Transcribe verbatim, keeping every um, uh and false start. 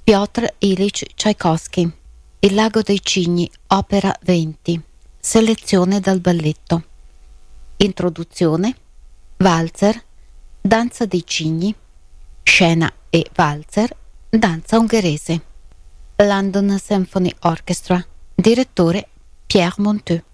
Piotr Ilyich Tchaikovsky. Il lago dei cigni, opera venti. Selezione dal balletto. Introduzione, valzer, danza dei cigni, scena e valzer, danza ungherese. London Symphony Orchestra. Direttore Pierre Monteux.